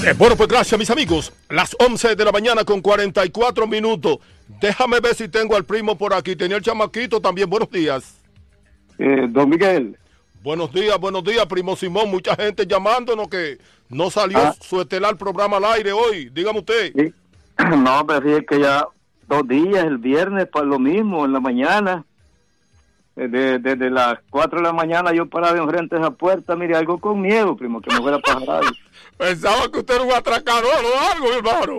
Bueno, pues gracias, mis amigos. Las 11 de la mañana con 44 minutos. Déjame ver si tengo al primo por aquí. Tenía el chamaquito también. Buenos días. Don Miguel. Buenos días, primo Simón. Mucha gente llamándonos que no salió su estelar programa al aire hoy. Dígame usted. Sí. No, pero sí es que ya 2 días, el viernes, para lo mismo, en la mañana. Desde las 4 de la mañana yo paraba enfrente de esa puerta, mire, algo con miedo, primo, que me fuera a pasar algo. Pensaba que usted era un atracador o algo, hermano.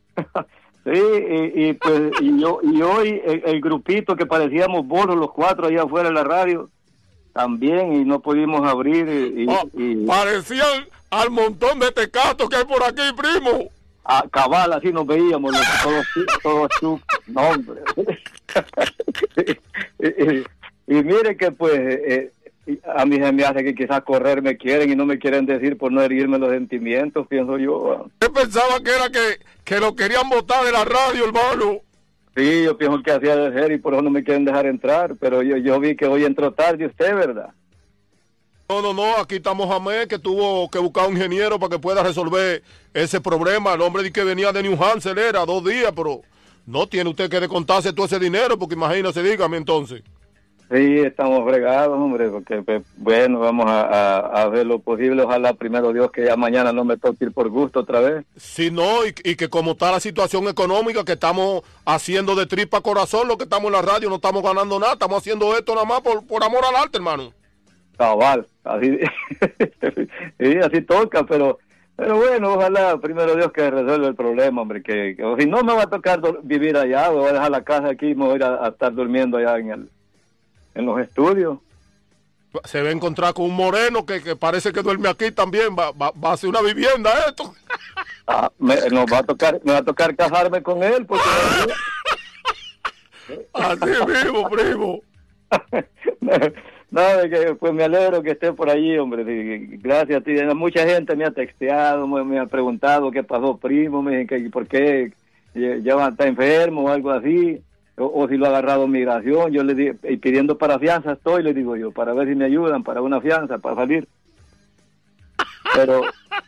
Sí, y hoy el grupito que parecíamos bolos los 4 allá afuera de la radio, también, y no pudimos abrir. Parecían al montón de tecatos que hay por aquí, primo. A cabal, así nos veíamos, todos no, hombre. Y mire que pues a mí se me hace que quizás correr me quieren y no me quieren decir por no herirme los sentimientos, pienso yo. Yo pensaba que era que lo querían botar de la radio, hermano. Sí, yo pienso que hacía de ser y por eso no me quieren dejar entrar, pero yo vi que hoy entró tarde usted, ¿verdad? No, aquí estamos a mes que tuvo que buscar un ingeniero para que pueda resolver ese problema. El hombre que venía de New Hampshire era 2 días, pero no tiene usted que descontarse todo ese dinero, porque imagínese, dígame entonces. Sí, estamos fregados, hombre, porque pues, bueno, vamos a ver lo posible. Ojalá primero Dios que ya mañana no me toque ir por gusto otra vez. Sí, no, y que como está la situación económica, que estamos haciendo de tripa corazón lo que estamos en la radio, no estamos ganando nada, estamos haciendo esto nada más por amor al arte, hermano. Cabal, así, sí, así toca, pero bueno, ojalá primero Dios que resuelva el problema, hombre, que si no me va a tocar vivir allá, me voy a dejar la casa aquí y me voy a estar durmiendo allá en los estudios. Se va a encontrar con un moreno que parece que duerme aquí también, va a ser una vivienda esto. Me va a tocar casarme con él, porque así mismo, primo. No, que pues me alegro que esté por allí, hombre. Gracias a ti. Mucha gente me ha texteado, me ha preguntado qué pasó, primo, me dicen que por qué ya está enfermo o algo así, o si lo ha agarrado migración. Yo le digo, y pidiendo para fianza estoy, le digo yo, para ver si me ayudan para una fianza, para salir. Pero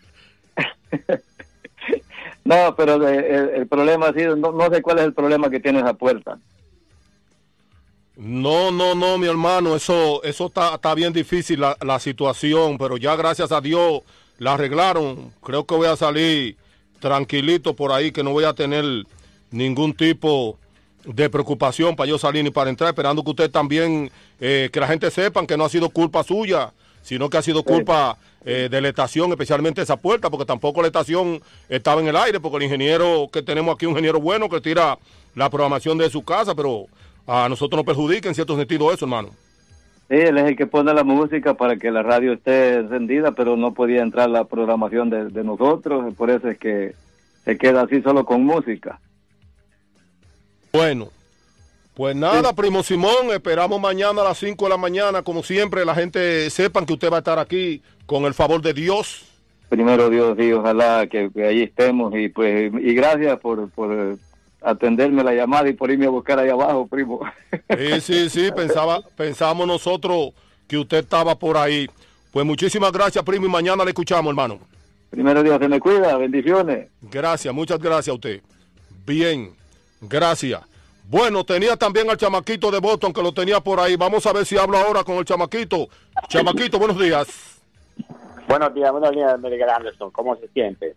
no, pero el problema ha sido, no sé cuál es el problema que tiene esa puerta. No, mi hermano, eso está bien difícil la situación, pero ya gracias a Dios la arreglaron. Creo que voy a salir tranquilito por ahí, que no voy a tener ningún tipo de preocupación para yo salir ni para entrar, esperando que usted también, que la gente sepan que no ha sido culpa suya, sino que ha sido culpa de la estación, especialmente esa puerta, porque tampoco la estación estaba en el aire, porque el ingeniero que tenemos aquí, un ingeniero bueno que tira la programación de su casa, pero a nosotros nos perjudica en cierto sentido eso, hermano. Sí, él es el que pone la música para que la radio esté encendida, pero no podía entrar la programación de nosotros, por eso es que se queda así solo con música. Bueno, pues nada, sí. Primo Simón, esperamos mañana a las 5 de la mañana, como siempre, la gente sepan que usted va a estar aquí con el favor de Dios. Primero Dios, sí, ojalá que ahí estemos, y pues y gracias por atenderme la llamada y por irme a buscar allá abajo, primo. Sí, pensábamos nosotros que usted estaba por ahí. Pues muchísimas gracias, primo, y mañana le escuchamos, hermano. Primero Dios, se me cuida, bendiciones. Gracias, muchas gracias a usted. Bien, gracias. Bueno, tenía también al chamaquito de Boston, que lo tenía por ahí. Vamos a ver si hablo ahora con el chamaquito. Chamaquito, buenos días. Buenos días, Miguel Anderson. ¿Cómo se siente?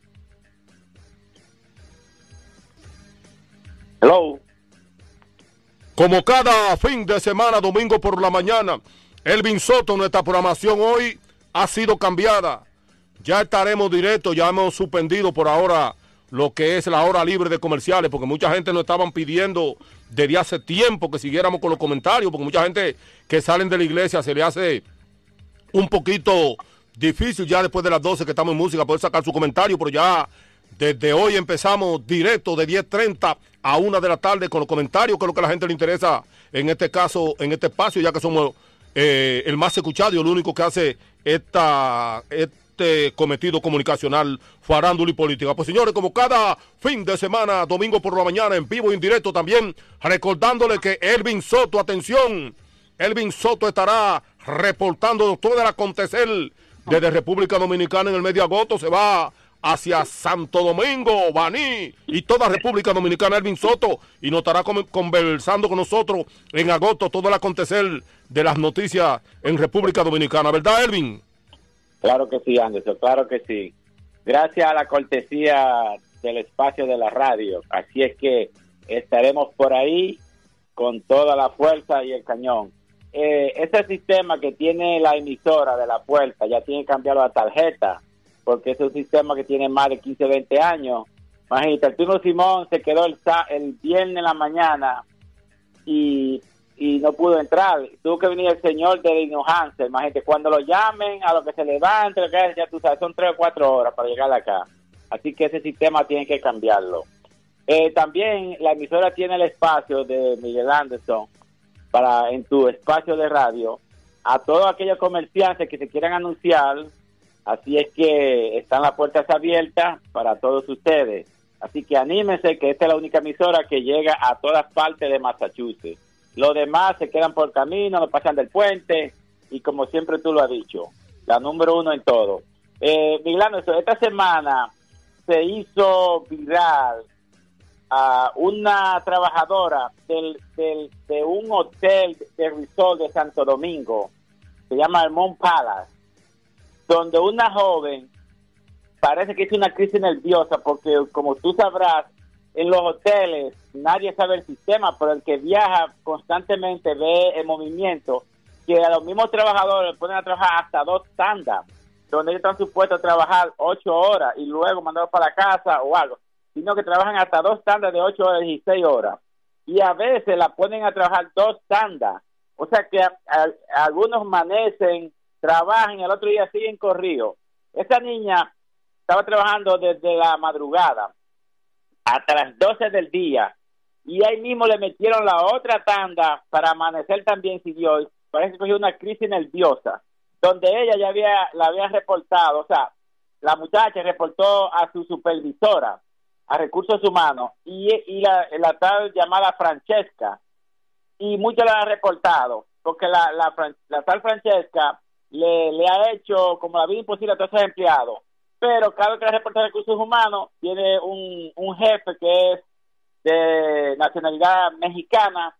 Hello. Como cada fin de semana, domingo por la mañana, Elvin Soto, nuestra programación hoy ha sido cambiada. Ya estaremos directos, ya hemos suspendido por ahora lo que es la hora libre de comerciales, porque mucha gente nos estaban pidiendo desde hace tiempo que siguiéramos con los comentarios, porque mucha gente que salen de la iglesia se le hace un poquito difícil ya después de las 12 que estamos en música poder sacar su comentario, pero ya desde hoy empezamos directo de 10:30 a 1 de la tarde con los comentarios, que es lo que a la gente le interesa en este caso, en este espacio, ya que somos el más escuchado y el único que hace este cometido comunicacional, farándula y política. Pues señores, como cada fin de semana, domingo por la mañana, en vivo y en directo también, recordándole que Elvin Soto, atención, Elvin Soto estará reportando todo el acontecer desde República Dominicana en el mes de agosto. Se va hacia Santo Domingo, Baní y toda República Dominicana, Elvin Soto, y nos estará conversando con nosotros en agosto todo el acontecer de las noticias en República Dominicana, ¿verdad, Elvin? Claro que sí, Anderson, claro que sí. Gracias a la cortesía del espacio de la radio. Así es que estaremos por ahí con toda la fuerza y el cañón. Ese sistema que tiene la emisora de la puerta ya tiene que cambiar la tarjeta, porque es un sistema que tiene más de 15, 20 años. Imagínate, el Tino Simón se quedó el viernes en la mañana y no pudo entrar. Tuvo que venir el señor de Dino Hansel. Imagínate, cuando lo llamen, a lo que se levante, ya tú sabes, son 3 o 4 horas para llegar acá. Así que ese sistema tiene que cambiarlo. También la emisora tiene el espacio de Miguel Anderson para en tu espacio de radio a todos aquellos comerciantes que se quieran anunciar. Así es que están las puertas abiertas para todos ustedes. Así que anímense, que esta es la única emisora que llega a todas partes de Massachusetts. Los demás se quedan por camino, no pasan del puente, y como siempre tú lo has dicho, la número 1 en todo. Milano, esta semana se hizo viral a una trabajadora de un hotel de resort de Santo Domingo, se llama el Mont Palace, donde una joven parece que hizo una crisis nerviosa, porque como tú sabrás, en los hoteles nadie sabe el sistema, pero el que viaja constantemente ve el movimiento, que a los mismos trabajadores les ponen a trabajar hasta 2 tandas, donde ellos están supuestos a trabajar 8 horas y luego mandarlos para la casa o algo, sino que trabajan hasta 2 tandas de 8 horas y 6 horas. Y a veces la ponen a trabajar 2 tandas. O sea que algunos amanecen, trabajan y al otro día siguen corridos. Esta niña estaba trabajando desde la madrugada hasta las 12 del día, y ahí mismo le metieron la otra tanda para amanecer también siguió. Parece que cogió una crisis nerviosa, donde ella ya la había reportado, o sea, la muchacha reportó a su supervisora, a Recursos Humanos, y la tal llamada Francesca, y muchos la han reportado, porque la tal Francesca le ha hecho como la vida imposible a todos esos empleados. Pero cada vez que la reporta a Recursos Humanos tiene un jefe que es de nacionalidad mexicana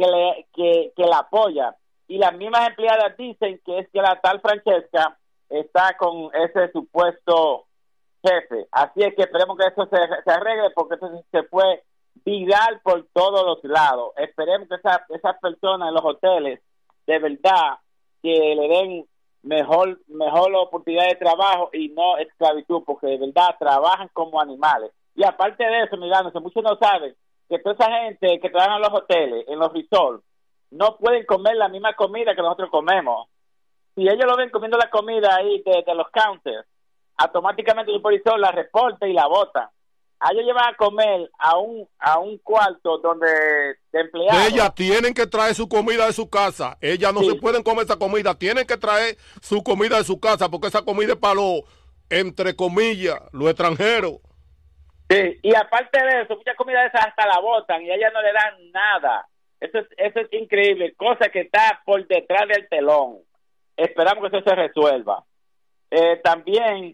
que la apoya, y las mismas empleadas dicen que es que la tal Francesca está con ese supuesto jefe. Así es que esperemos que eso se arregle, porque eso se fue viral por todos los lados. Esperemos que esas personas en los hoteles de verdad que le den mejor oportunidad de trabajo y no esclavitud, porque de verdad trabajan como animales. Y aparte de eso, mirando, muchos no saben que toda esa gente que trabaja en los hoteles, en los resorts, no pueden comer la misma comida que nosotros comemos. Si ellos lo ven comiendo la comida ahí de los counters, automáticamente el supervisor la reporta y la bota. A ellos llevan a comer a un cuarto donde de empleados. Ellas tienen que traer su comida de su casa. Ellas no se pueden comer esa comida. Tienen que traer su comida de su casa, porque esa comida es para los, entre comillas, los extranjeros. Sí, y aparte de eso, muchas comidas de esas hasta la botan y a ellas no le dan nada. Eso es increíble, cosa que está por detrás del telón. Esperamos que eso se resuelva. También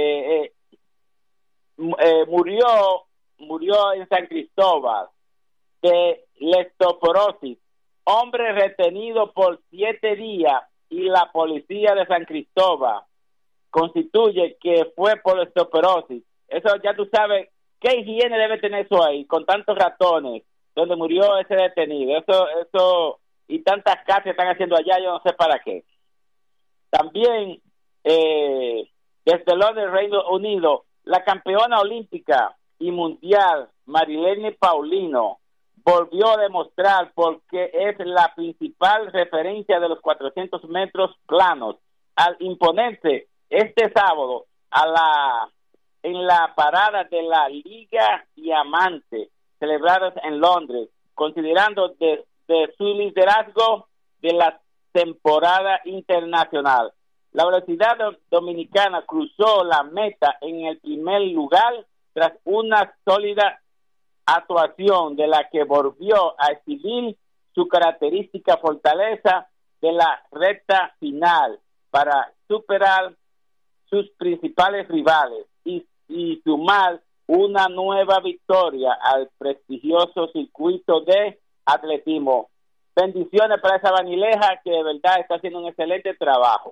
murió en San Cristóbal de leptospirosis, hombre retenido por 7 días, y la policía de San Cristóbal constituye que fue por leptospirosis. Eso ya tú sabes qué higiene debe tener eso ahí, con tantos ratones, donde murió ese detenido. Eso y tantas casas que están haciendo allá, yo no sé para qué. También desde Londres, Reino Unido, la campeona olímpica y mundial Marilene Paulino volvió a demostrar por qué es la principal referencia de los 400 metros planos al imponerse este sábado en la parada de la Liga Diamante celebrada en Londres, considerando de su liderazgo de la temporada internacional. La velocidad dominicana cruzó la meta en el primer lugar tras una sólida actuación de la que volvió a exhibir su característica fortaleza de la recta final para superar sus principales rivales y y sumar una nueva victoria al prestigioso circuito de atletismo. Bendiciones para esa vanileja que de verdad está haciendo un excelente trabajo.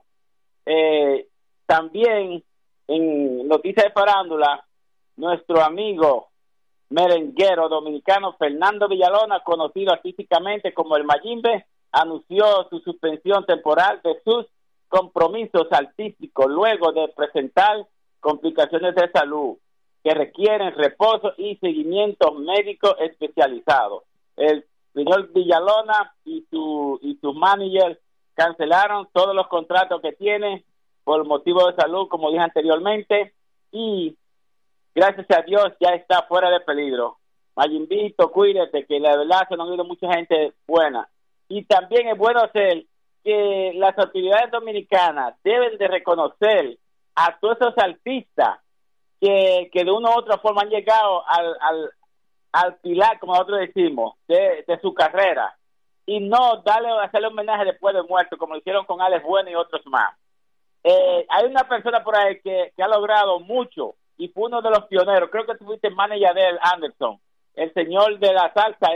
También en noticias de farándula, nuestro amigo merenguero dominicano Fernando Villalona, conocido artísticamente como el Mayimbe, anunció su suspensión temporal de sus compromisos artísticos luego de presentar complicaciones de salud que requieren reposo y seguimiento médico especializado. El señor Villalona y su manager cancelaron todos los contratos que tiene por motivo de salud, como dije anteriormente, y gracias a Dios ya está fuera de peligro. Mayimbito, cuídate, que la verdad se nos ha ido mucha gente buena. Y también es bueno hacer que las autoridades dominicanas deben de reconocer a todos esos artistas que de una u otra forma han llegado al pilar, como nosotros decimos, de su carrera, y no hacerle homenaje después de muerto, como lo hicieron con Alex Bueno y otros más. Hay una persona por ahí que ha logrado mucho y fue uno de los pioneros. Creo que tú fuiste manager de él, Anderson, el señor de la salsa,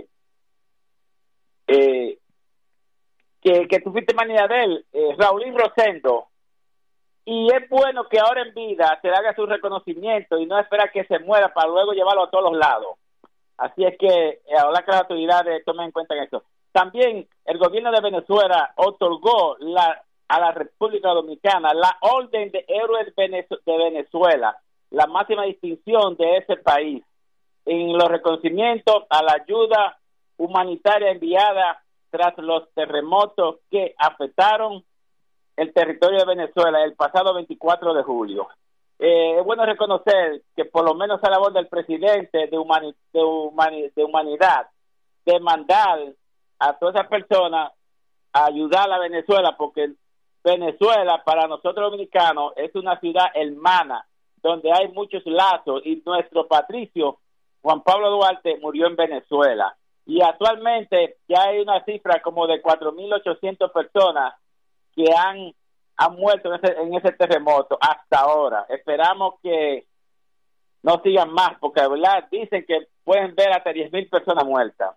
que tú fuiste manager de él, Raulín Rosendo. Y es bueno que ahora en vida se le haga su reconocimiento y no esperar que se muera para luego llevarlo a todos los lados. Así es que ahora que las autoridades tomen en cuenta eso. También el gobierno de Venezuela otorgó a la República Dominicana la Orden de Héroes de Venezuela, la máxima distinción de ese país, en los reconocimientos a la ayuda humanitaria enviada tras los terremotos que afectaron el territorio de Venezuela el pasado 24 de julio. Es bueno reconocer que por lo menos a la voz del presidente de humanidad, de mandar a todas esas personas a ayudar a Venezuela, porque Venezuela para nosotros dominicanos es una ciudad hermana, donde hay muchos lazos, y nuestro patricio Juan Pablo Duarte murió en Venezuela. Y actualmente ya hay una cifra como de 4.800 personas que han muerto en ese terremoto hasta ahora. Esperamos que no sigan más, porque de verdad dicen que pueden ver hasta 10.000 personas muertas.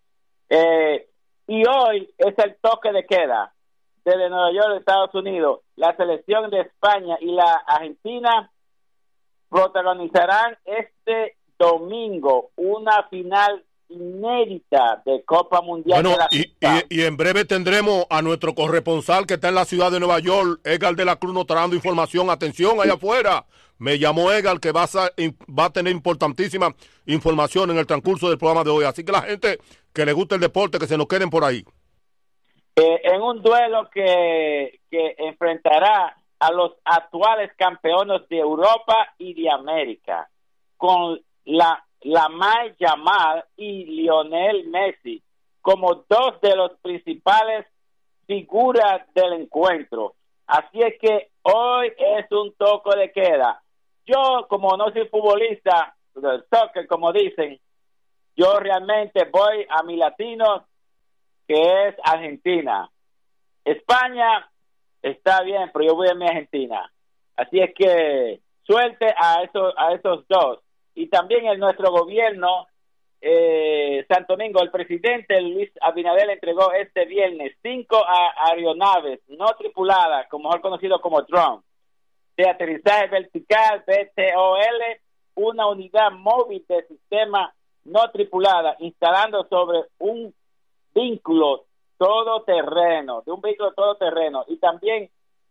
Y hoy es el toque de queda desde Nueva York, Estados Unidos. La selección de España y la Argentina protagonizarán este domingo una final inédita de Copa Mundial. Bueno, y en breve tendremos a nuestro corresponsal que está en la ciudad de Nueva York, Edgar de la Cruz, nos está dando información. Atención allá afuera, me llamó Edgar que va a tener importantísima información en el transcurso del programa de hoy, así que la gente que le gusta el deporte, que se nos queden por ahí. En un duelo que enfrentará a los actuales campeones de Europa y de América, con Lamine Yamal y Lionel Messi como dos de los principales figuras del encuentro. Así es que hoy es un toque de queda. Yo, como no soy futbolista del soccer, como dicen, yo realmente voy a mi latino, que es Argentina. España está bien, pero yo voy a mi Argentina. Así es que suerte a esos dos. Y también en nuestro gobierno, Santo Domingo, el presidente Luis Abinader entregó este viernes 5 aeronaves no tripuladas, como mejor conocido como drone, de aterrizaje vertical, VTOL, una unidad móvil de sistema no tripulada, instalando sobre un vehículo todoterreno, y también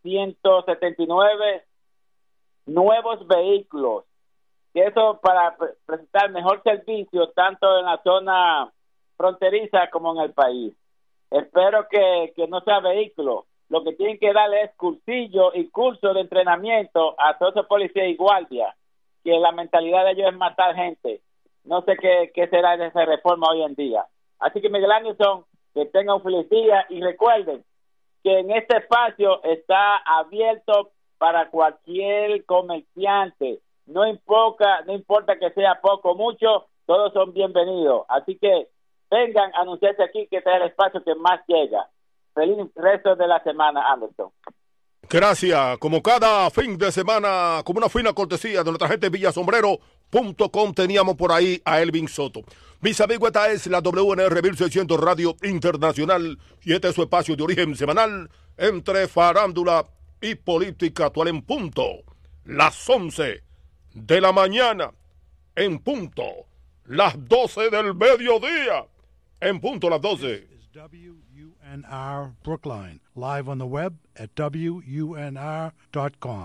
179 nuevos vehículos. Y eso para presentar mejor servicio tanto en la zona fronteriza como en el país. Espero que no sea vehículo. Lo que tienen que darle es cursillo y curso de entrenamiento a todos esos policías y guardias, que la mentalidad de ellos es matar gente. No sé qué será de esa reforma hoy en día. Así que Miguel Anderson, que tenga un feliz día, y recuerden que en este espacio está abierto para cualquier comerciante. No importa que sea poco o mucho, todos son bienvenidos. Así que vengan a anunciarse aquí, que este es el espacio que más llega. Feliz resto de la semana, Anderson. Gracias. Como cada fin de semana, como una fina cortesía de nuestra gente de villasombrero.com, teníamos por ahí a Elvin Soto. Mis amigos, esta es la WNR 1600 Radio Internacional y este es su espacio de origen semanal entre farándula y política actual en punto. Las 11 de la mañana en punto. Las 12 del mediodía en punto las 12. WUNR Brookline, live on the web at WUNR.com.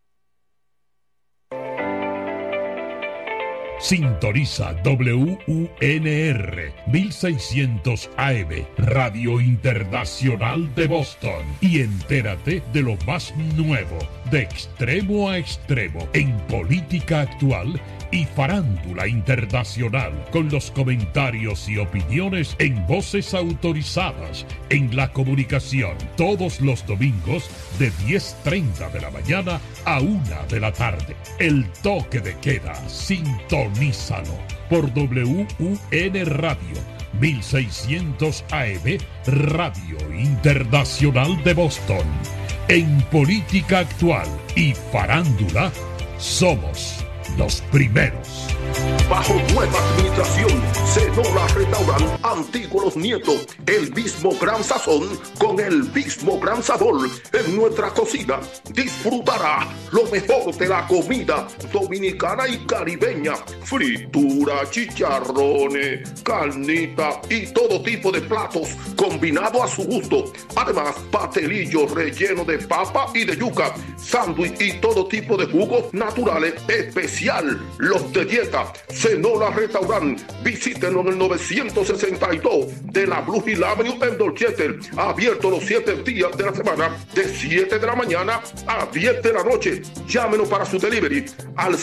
Sintoniza WUNR 1600 AM, Radio Internacional de Boston, y entérate de lo más nuevo, de extremo a extremo, en política actual y farándula internacional, con los comentarios y opiniones en voces autorizadas en la comunicación, todos los domingos de 10:30 de la mañana a 1 de la tarde. El toque de queda, sintonízalo por WUN Radio 1600 AM, Radio Internacional de Boston. En política actual y farándula, somos los primeros. Bajo nueva administración, Cenola Restaurant, Antiguo Los Nietos, el mismo gran sazón con el mismo gran sabor. En nuestra cocina disfrutará lo mejor de la comida dominicana y caribeña: fritura, chicharrones, carnita y todo tipo de platos combinado a su gusto. Además, pastelillos rellenos de papa y de yuca, sándwich y todo tipo de jugos naturales, especial los de dieta. Cenola Restaurant, visítenos en el 962 de la Blue Hill Avenue en Dorchester, abierto los 7 días de la semana, de 7 de la mañana a 10 de la noche. Llámenos para su delivery al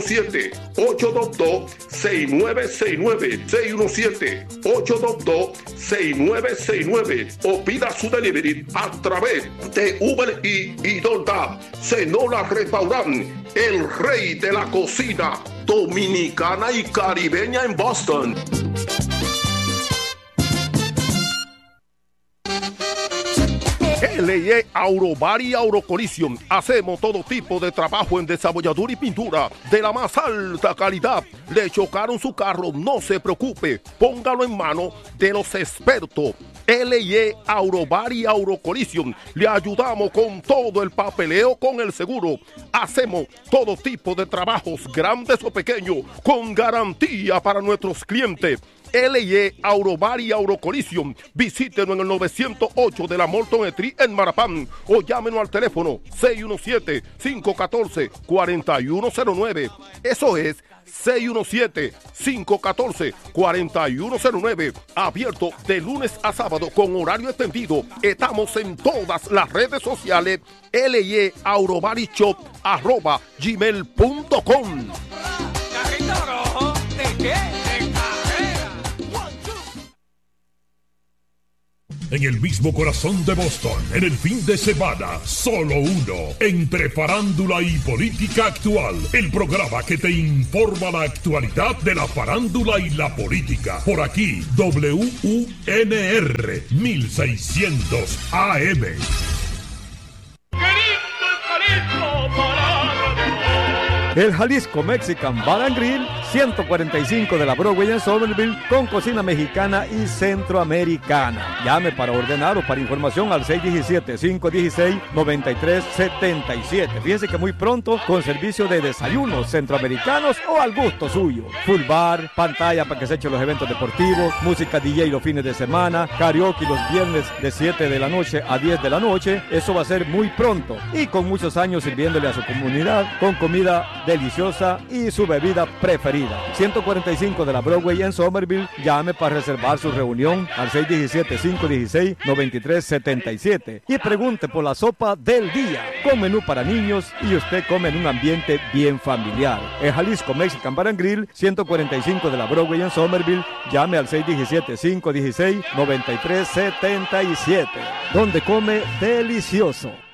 617-822-6969, 617-822-6969, o pida su delivery a través de Uber y DoorDash. Cenola Restaurant, el rey de la cocina dominicana y caribeña en Boston. L.E. Aurobar y Aurocollision. Hacemos todo tipo de trabajo en desabolladura y pintura de la más alta calidad. Le chocaron su carro, no se preocupe, póngalo en mano de los expertos. L.E. Aurobar y Aurocollision. Le ayudamos con todo el papeleo con el seguro. Hacemos todo tipo de trabajos, grandes o pequeños, con garantía para nuestros clientes. L.E. Aurobar y Aurocollision. Visítenos en el 908 de la Morton Street en Marapán, o llámenos al teléfono 617-514-4109. Eso es 617-514-4109. Abierto de lunes a sábado con horario extendido. Estamos en todas las redes sociales. L.E. Aurobarichop @gmail.com. En el mismo corazón de Boston, en el fin de semana, solo uno. Entre farándula y política actual, el programa que te informa la actualidad de la farándula y la política. Por aquí, WUNR 1600 AM. El Jalisco Mexican Bar and Grill, 145 de la Broadway en Somerville, con cocina mexicana y centroamericana. Llame para ordenar o para información al 617-516-9377. Fíjense que muy pronto, con servicio de desayunos centroamericanos o al gusto suyo. Full bar, pantalla para que se echen los eventos deportivos, música DJ los fines de semana, karaoke los viernes de 7 de la noche a 10 de la noche. Eso va a ser muy pronto y con muchos años sirviéndole a su comunidad con comida deliciosa y su bebida preferida. 145 de la Broadway en Somerville. Llame para reservar su reunión al 617-516-9377 y pregunte por la sopa del día, con menú para niños, y usted come en un ambiente bien familiar. El Jalisco Mexican Bar and Grill, 145 de la Broadway en Somerville. Llame al 617-516-9377, donde come delicioso.